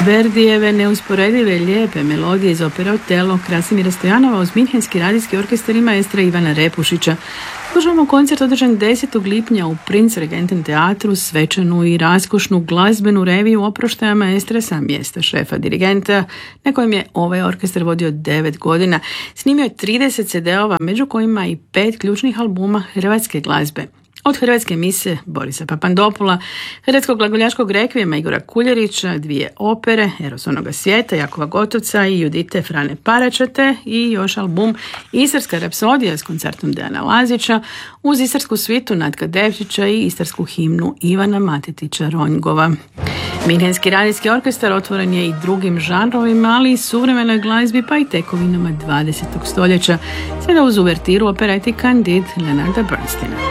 Verdijeve neusporedive lijepe melodije iz opere Otello Krasimira Stojanova uz Minhenski radijski orkestar i maestra Ivana Repušića. Slušamo koncert održan 10. lipnja u Prinzregenten teatru, svečanu i raskošnu glazbenu reviju oproštaja maestra sa mjesta šefa dirigenta, na kojem je ovaj orkestar vodio 9 godina. Snimio je 30 CD-ova, među kojima i 5 ključnih albuma hrvatske glazbe. Od hrvatske mise Borisa Papandopula, hrvatskog glagoljaškog rekvijema Igora Kuljerića, 2 opere, Eros onoga svijeta, Jakova Gotovca i Judite Frane Paračete i još album Istarska rapsodija s koncertom Dejana Lazića, uz istarsku svitu Natka Devčića i istarsku himnu Ivana Matetića Ronjgova. Minhenski radijski orkestar otvoren je i drugim žanrovima, ali i suvremenoj glazbi pa i tekovinama 20. stoljeća, sada uz uvertiru opereti Candide Leonarda Bernsteina.